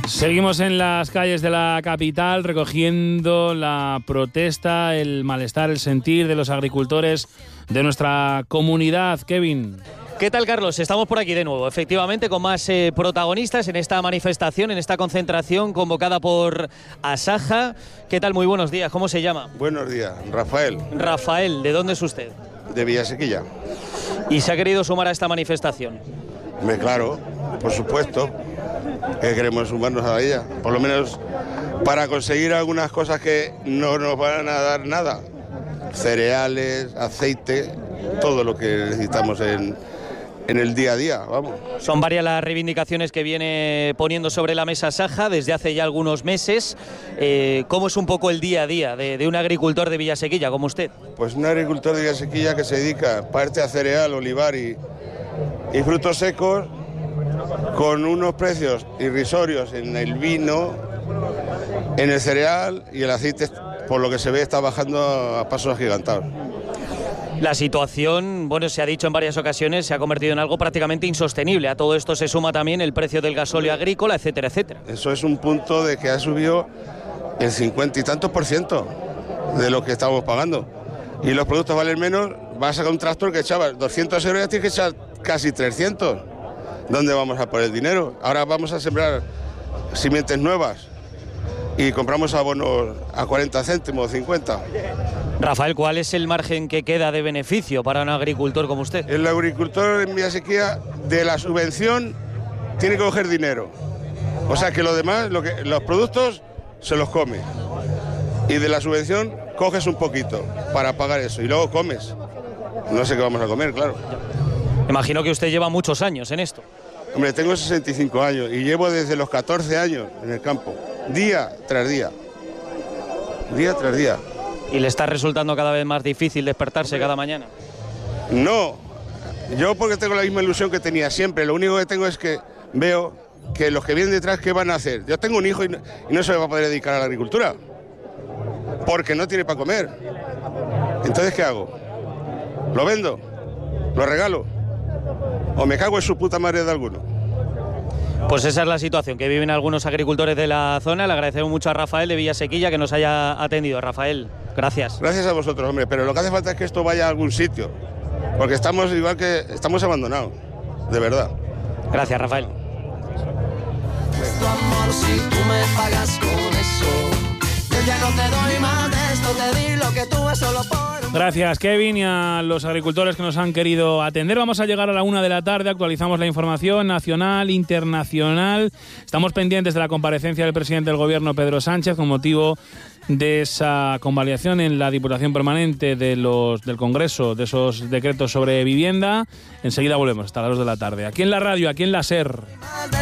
Seguimos en las calles de la capital recogiendo la protesta, el malestar, el sentir de los agricultores de nuestra comunidad. Kevin. ¿Qué tal, Carlos? Estamos por aquí de nuevo, efectivamente, con más protagonistas en esta manifestación, en esta concentración convocada por Asaja. ¿Qué tal? Muy buenos días. ¿Cómo se llama? Buenos días, Rafael. Rafael, ¿de dónde es usted? De Villasequilla. ¿Y se ha querido sumar a esta manifestación? Claro, por supuesto, que queremos sumarnos a ella, por lo menos para conseguir algunas cosas que no nos van a dar nada. Cereales, aceite, todo lo que necesitamos en el día a día, vamos. Son varias las reivindicaciones que viene poniendo sobre la mesa Asaja desde hace ya algunos meses. ¿Cómo es un poco el día a día de un agricultor de Villasequilla como usted? Pues un agricultor de Villasequilla que se dedica parte a cereal, olivar y frutos secos, con unos precios irrisorios en el vino, en el cereal, y el aceite, por lo que se ve, está bajando a pasos agigantados. La situación, bueno, se ha dicho en varias ocasiones, se ha convertido en algo prácticamente insostenible. A todo esto se suma también el precio del gasóleo agrícola, etcétera, etcétera. Eso es un punto de que ha subido el 50 y tantos % de lo que estamos pagando. Y los productos valen menos, vas a sacar un tractor que echaba 200 euros y ya tienes que echar casi 300. ¿Dónde vamos a poner el dinero? Ahora vamos a sembrar simientes nuevas y compramos abonos a 40 céntimos, 50. Rafael, ¿cuál es el margen que queda de beneficio para un agricultor como usted? El agricultor en Villasequilla, de la subvención, tiene que coger dinero. O sea que lo demás, los productos, se los come. Y de la subvención coges un poquito para pagar eso y luego comes. No sé qué vamos a comer, claro. Imagino que usted lleva muchos años en esto. Hombre, tengo 65 años y llevo desde los 14 años en el campo, día tras día. Día tras día. ¿Y le está resultando cada vez más difícil despertarse cada mañana? No, yo porque tengo la misma ilusión que tenía siempre. Lo único que tengo es que veo que los que vienen detrás, ¿qué van a hacer? Yo tengo un hijo y no se va a poder dedicar a la agricultura, porque no tiene para comer. Entonces, ¿qué hago? ¿Lo vendo? ¿Lo regalo? ¿O me cago en su puta madre de alguno? Pues esa es la situación que viven algunos agricultores de la zona. Le agradecemos mucho a Rafael de Villasequilla que nos haya atendido. Rafael, gracias. Gracias a vosotros, hombre, pero lo que hace falta es que esto vaya a algún sitio, porque estamos igual que estamos abandonados, de verdad. Gracias, Rafael. Tu amor, si tú me pagas con eso, yo ya no te doy más de esto, te di lo que tú es solo por... Gracias, Kevin, y a los agricultores que nos han querido atender. Vamos a llegar a la 1 de la tarde, actualizamos la información nacional, internacional. Estamos pendientes de la comparecencia del presidente del Gobierno, Pedro Sánchez, con motivo de esa convalidación en la Diputación Permanente del Congreso, de esos decretos sobre vivienda. Enseguida volvemos, hasta las 2 de la tarde. Aquí en la radio, aquí en la SER.